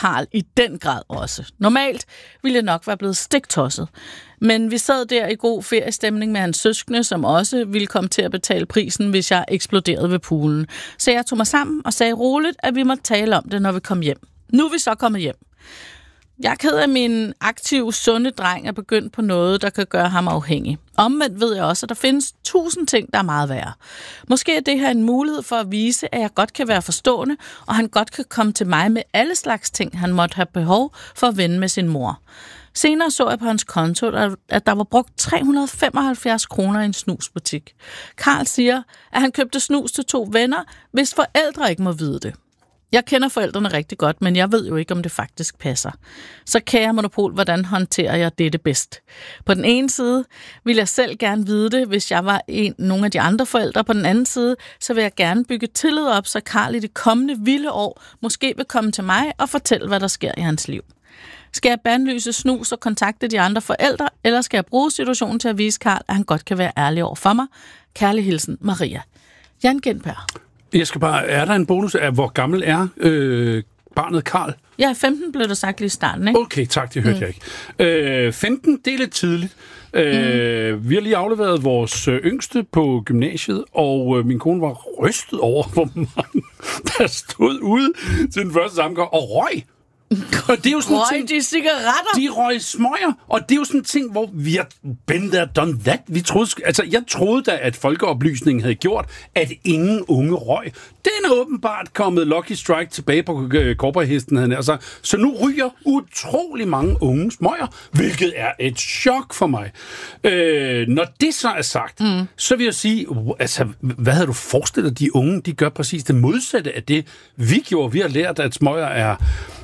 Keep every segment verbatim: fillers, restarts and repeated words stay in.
Karl i den grad også. Normalt ville jeg nok være blevet stiktosset. Men vi sad der i god feriestemning med hans søskende, som også ville komme til at betale prisen, hvis jeg eksploderede ved poolen. Så jeg tog mig sammen og sagde roligt, at vi måtte tale om det, når vi kom hjem. Nu er vi så kommet hjem. Jeg er ked af, at min aktive, sunde dreng er begyndt på noget, der kan gøre ham afhængig. Omvendt ved jeg også, at der findes tusind ting, der er meget værre. Måske er det her en mulighed for at vise, at jeg godt kan være forstående, og han godt kan komme til mig med alle slags ting, han måtte have behov for at vende med sin mor. Senere så jeg på hans konto, at der var brugt tre hundrede og femoghalvfjerds kroner i en snusbutik. Karl siger, at han købte snus til to venner, hvis forældre ikke må vide det. Jeg kender forældrene rigtig godt, men jeg ved jo ikke, om det faktisk passer. Så kære Monopol, hvordan håndterer jeg dette bedst? På den ene side vil jeg selv gerne vide det, hvis jeg var en, nogle af de andre forældre. På den anden side, så vil jeg gerne bygge tillid op, så Karl i det kommende vilde år måske vil komme til mig og fortælle, hvad der sker i hans liv. Skal jeg bandlyse snus og kontakte de andre forældre, eller skal jeg bruge situationen til at vise Karl, at han godt kan være ærlig over for mig? Kærlig hilsen, Maria. Jan Gindberg. Jeg skal bare, er der en bonus af, hvor gammel er øh, barnet Karl? Ja, femten blev der sagt lige i starten, ikke? Okay, tak, det hørte mm. jeg ikke. Øh, femten, det er lidt tidligt. Øh, mm. Vi har lige afleveret vores øh, yngste på gymnasiet, og øh, min kone var rystet over, hvor mange der stod ude til den første sammenkomst og røg. Og det er jo sådan røg ting, de cigaretter? De røg smøger, og det er jo sådan en ting, hvor vi har been there, done that. Vi troede, altså, jeg troede da, at folkeoplysningen havde gjort, at ingen unge røg. Den er åbenbart kommet Lucky Strike tilbage på korporhesten. Altså, så nu ryger utrolig mange unge smøger, hvilket er et chok for mig. Øh, når det så er sagt, mm. så vil jeg sige, altså, hvad havde du forestillet, de unge, de gør præcis det modsatte af det, vi gjorde. Vi har lært, at smøger er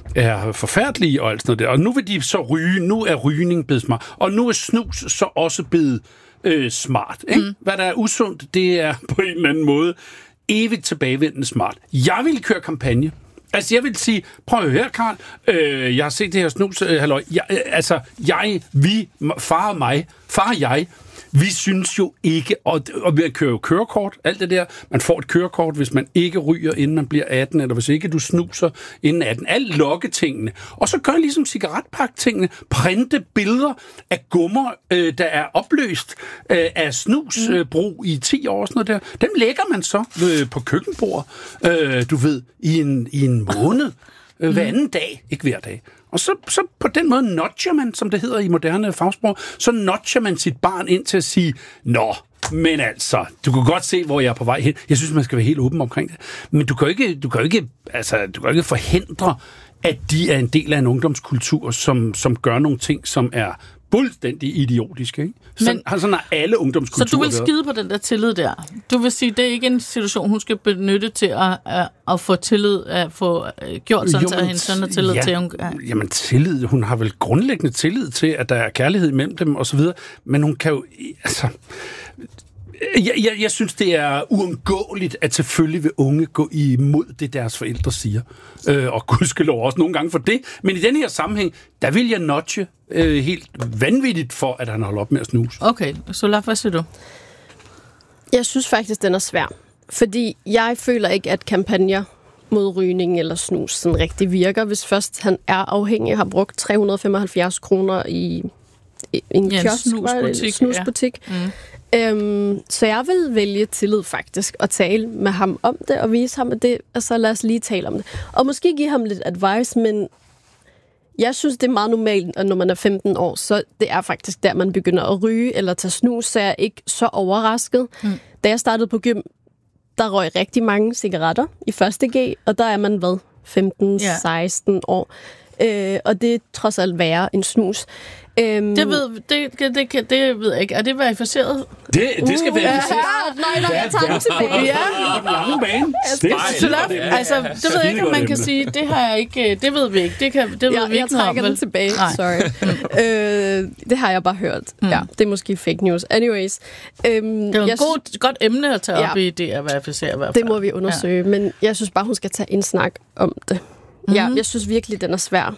er forfærdelige og alt sådan noget der. Og nu vil de så ryge. Nu er rygning blevet smart. Og nu er snus så også blevet øh, smart. Ikke? Mm. Hvad der er usundt, det er på en eller anden måde evigt tilbagevendende smart. Jeg vil køre kampagne. Altså, jeg vil sige, prøv at høre, Karl. Øh, jeg har set det her snus. Øh, halløj. Jeg, øh, altså, jeg, vi, far og mig, far og jeg, vi synes jo ikke, og, og vi kører jo kørekort, alt det der. Man får et kørekort, hvis man ikke ryger, inden man bliver atten, eller hvis ikke du snuser inden atten. Alt lokketingene. Og så gør ligesom cigaretpaktingene. Printe billeder af gummer, øh, der er opløst øh, af snusbrug øh, i ti år og sådan noget der. Dem lægger man så øh, på køkkenbord, øh, du ved, i en, i en måned. Øh, hver anden dag, ikke hver dag. Og så, så på den måde nudger man, som det hedder i moderne fagsprog, så nudger man sit barn ind til at sige, nå, men altså, du kan godt se, hvor jeg er på vej hen. Jeg synes, man skal være helt åben omkring det. Men du kan jo ikke, du kan jo ikke, altså, du kan jo ikke forhindre, at de er en del af en ungdomskultur, som, som gør nogle ting, som er fuldstændig idiotiske, ikke? Sådan, Men, sådan er alle ungdomskulturer. Så du vil skide på den der tillid der? Du vil sige, det er ikke en situation, hun skal benytte til at, at, at få tillid, at få gjort sådan, jo, men, at hendes søn har tillid ja, til? Hun, ja. Jamen tillid, hun har vel grundlæggende tillid til, at der er kærlighed mellem dem og så videre, men hun kan jo, altså... Jeg, jeg, jeg synes, det er uundgåeligt, at selvfølgelig vil unge gå imod det, deres forældre siger. Øh, og gudskelov også nogle gange for det. Men i den her sammenhæng, der vil jeg nudge øh, helt vanvittigt for, at han holder op med at snuse. Okay, så lad, hvad siger du? Jeg synes faktisk, den er svær. Fordi jeg føler ikke, at kampagner mod rygning eller snus sådan rigtig virker. Hvis først han er afhængig og har brugt tre hundrede og femoghalvfjerds kroner i, i en ja, kiosk, en snusbutik. snusbutik. Ja. Mm. Øhm, så jeg vil vælge tillid faktisk, og tale med ham om det, og vise ham, at det, og så lad os lige tale om det. Og måske give ham lidt advice, men jeg synes, det er meget normalt, at når man er femten år, så det er faktisk der, man begynder at ryge eller tage snus, så jeg er ikke så overrasket. Mm. Da jeg startede på gym, der røg rigtig mange cigaretter i første G, og der er man, hvad, femten seksten år. Øh, og det er trods alt værre end snus. Øhm, det, ved, det, det, det, det ved jeg ikke. Er det verificeret? Det, det skal verificeres. Ja, nej, nej, jeg tager det tilbage. Ja, lange bane. Det, det, altså, det ved jeg ikke, om man kan sige. Det har jeg ikke. Det ved vi ikke. Det kan, det ved ja, vi ikke. Jeg trækker den tilbage. Nej. Sorry. øh, det har jeg bare hørt. Mm. Ja, det er måske fake news. Anyways. Øhm, det er et jeg god, godt emne at tage ja, op i det at verificere i hvert fald. Det må vi undersøge. Ja. Men jeg synes bare, hun skal tage en snak om det. Mm-hmm. Ja, jeg synes virkelig, den er svær.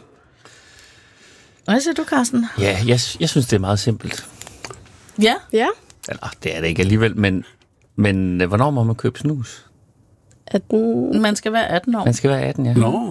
Hvad siger du, Carsten? Ja, jeg, jeg synes, det er meget simpelt. Ja? Ja. Eller, det er det ikke alligevel, men, men hvornår må man købe snus? atten Man skal være atten år. Man skal være atten, ja. Nå.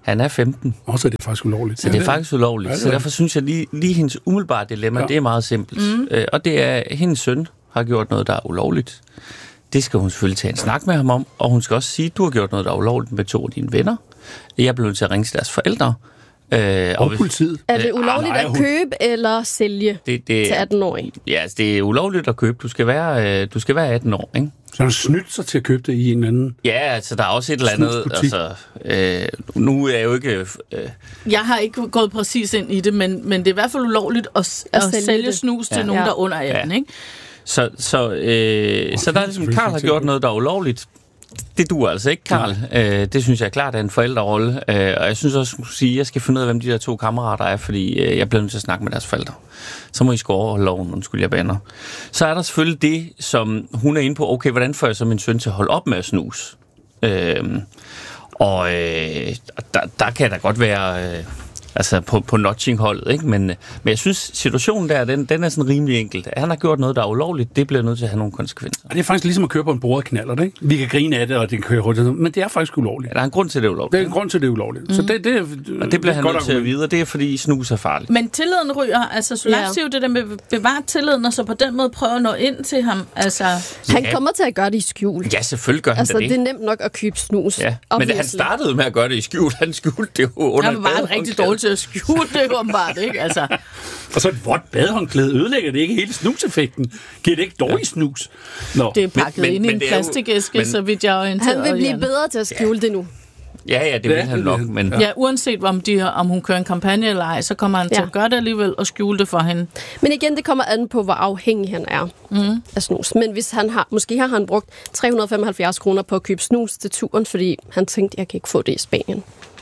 Han er femten. Og så er det faktisk ulovligt. Så det er faktisk ulovligt. Ja, det er så derfor synes jeg lige, lige hendes umiddelbare dilemma, ja. det er meget simpelt. Mm. Øh, og det er, at hendes søn har gjort noget, der er ulovligt. Det skal hun selvfølgelig tage en snak med ham om, og hun skal også sige, at du har gjort noget, der er ulovligt med to af dine venner. Jeg blev nødt til at ringe til deres forældre. Øh, og, og politiet. Er det ulovligt ah, nej, at købe eller sælge det, det, til atten-årige? Ja, altså, det er ulovligt at købe. Du skal være, øh, du skal være atten år, ikke? Så han snydt sig til at købe det i en anden... Ja, altså der er også et eller andet... Altså, øh, nu er jeg jo ikke... Øh, jeg har ikke gået præcis ind i det, men, men det er i hvert fald ulovligt at, at, at sælge snus til ja. nogen, der er under atten, ja. ikke? Så, så, øh, så der er ligesom, Karl har gjort noget, der er ulovligt. Det duer altså ikke, Karl. Øh, det synes jeg er klart er en forældrerolle. Øh, og jeg synes også, at sige, at jeg skal finde ud af, hvem de der to kammerater er, fordi øh, jeg bliver nødt til at snakke med deres forældre. Så må I sgu overholde loven, undskyld, jeg bander. Så er der selvfølgelig det, som hun er inde på. Okay, hvordan får jeg så min søn til at holde op med at snuse? Øh, og øh, der, der kan der godt være... Øh, altså på, på notching-holdet, ikke? Men, men jeg synes, situationen der, den, den er sådan rimelig enkelt. Han har gjort noget, der er ulovligt, det bliver nødt til at have nogle konsekvenser. Og det er faktisk ligesom at køre på en bordet knallert, ikke? Vi kan grine af det, og det kan køre hurtigt, men det er faktisk ulovligt. Ja, der er en grund til, det er ulovligt. Det er en grund til, det er ulovligt. Mm. Så det, det, og det bliver han nødt til at vide, og det er, fordi snus er farligt. Men tilliden ryger, altså Sulaf siger jo det der med bevare tilliden, og så på den måde prøve at nå ind til ham. Altså, han ja. kommer til at gøre det i skjul. Ja, selvfølgelig gør han altså, det. det er nemt nok at købe snus. Ja. Men han startede med at gøre det i skjul. Han skjulte det jo under. Han var bare rigtig dårlig til at skjule det. Åbenbart, ikke? Altså. Og så et vådt badehåndklæde ødelægger det ikke hele snuseffekten. Giver det ikke dårlig snus? Nå. Det er pakket men, ind men, i en plastikæske, så vidt jeg er orienteret. Han vil blive bedre til at skjule ja. det nu. Ja, ja, det vil ja, han nok. Men... Ja, uanset om, de, om hun kører en kampagne eller ej, så kommer han ja. til at gøre det alligevel og skjule det for hende. Men igen, det kommer an på, hvor afhængig han er mm. af snus. Men hvis han har, måske har han brugt tre hundrede og femoghalvfjerds kroner på at købe snus til turen, fordi han tænkte, jeg kan ikke få det i Spanien.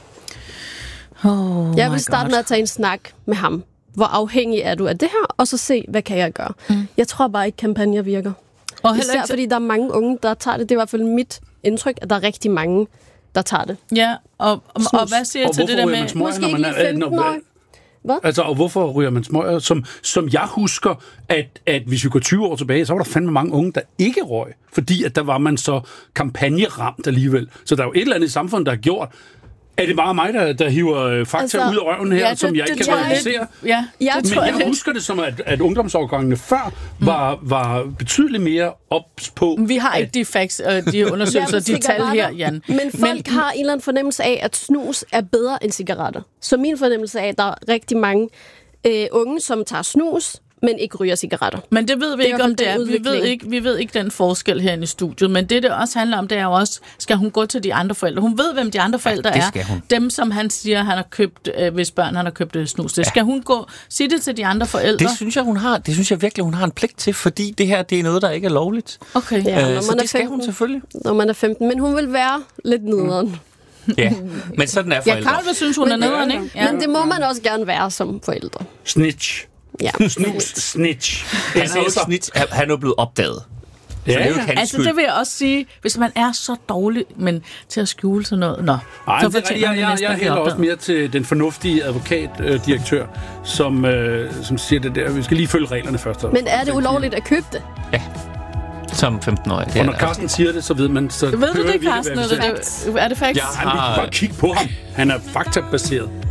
Oh jeg vil starte God. med at tage en snak med ham. Hvor afhængig er du af det her? Og så se, hvad kan jeg gøre? Mm. Jeg tror bare ikke, kampagner virker. Og især ikke... fordi der er mange unge, der tager det. Det er i hvert fald mit indtryk, at der er rigtig mange, der tager det. Ja, og, og, og hvad siger jeg til det der med... Måske ikke lige femten år. Hvad? Altså, og hvorfor ryger man smøger? Som, som jeg husker, at, at hvis vi går tyve år tilbage, så var der fandme mange unge, der ikke røg. Fordi at der var man så kampagneramt alligevel. Så der er jo et eller andet i samfundet, der har gjort... Er det bare mig, der, der hiver fakta altså, ud af røven her, ja, det, som jeg ikke kan realisere? Ja, jeg Men tror, jeg det. husker det som, at, at ungdomsårgangene før var, var betydeligt mere ops på... Vi har ikke de facts, øh, de undersøgelser, de tal her, Jan. Men folk Men, har en eller anden fornemmelse af, at snus er bedre end cigaretter. Så min fornemmelse af, at der er rigtig mange øh, unge, som tager snus, men ikke ryger cigaretter. Men det ved vi det ikke, om det er. Vi ved ikke, vi ved ikke den forskel herinde i studiet, men det, det også handler om, det er jo også, skal hun gå til de andre forældre? Hun ved, hvem de andre forældre ja, er. Dem, som han siger, han har købt, øh, hvis børn han har købt snus til. Ja. Skal hun gå, sige det til de andre forældre? Det synes jeg, hun har. Det synes jeg virkelig, hun har en pligt til, fordi det her, det er noget, der ikke er lovligt. Okay. Ja, øh, så det skal femten, hun selvfølgelig. Når man er femten, men hun vil være lidt nederen. Mm. Ja, men sådan er forældre. Ja, Karl vil synes, hun men, er nederen, ikke? Ja. Men det må man også gerne være som forældre. Snitch. Ja. Snus, snitch. Han er jo snitch. Han er blevet opdaget. Ja, så det er jo ikke hans altså skyld. det vil jeg også sige, hvis man er så dårlig, men til at skjule sådan noget, nå. Ej, så det, jeg, jeg, jeg, jeg hælder også mere til den fornuftige advokatdirektør, øh, som, øh, som siger det der. Vi skal lige følge reglerne først. Men er det ulovligt at købe det? Ja. Som femten-årig. Og når Carsten siger det, så ved man... Så ved du det, Carsten? Er det, er det faktisk? Ja, han vil bare kigge på ham. Han er faktabaseret.